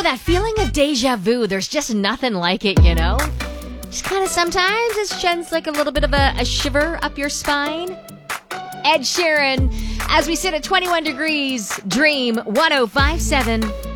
that feeling of deja vu, there's just nothing like it, you know? Just kind of sometimes it sends like a little bit of a shiver up your spine. Ed Sheeran, as we sit at 21 degrees, Dream 105.7.